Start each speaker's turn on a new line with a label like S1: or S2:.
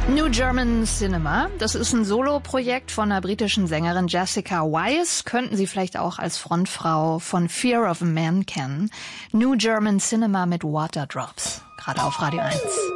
S1: New German Cinema, das ist ein Soloprojekt von der britischen Sängerin Jessica Wise. Könnten Sie vielleicht auch als Frontfrau von Fear of Man kennen. New German Cinema mit Waterdrops, gerade auf Radio 1.